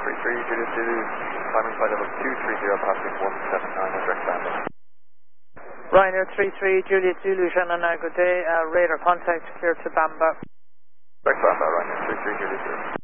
33 Juliet Zulu, climbing flight level 230, passing 179 on direct Bamba. Ryanair 33 Juliet Zulu, Shannon, good day. Radar contact clear to Bamba. Direct Bamba, Ryanair 33 Juliet Zulu.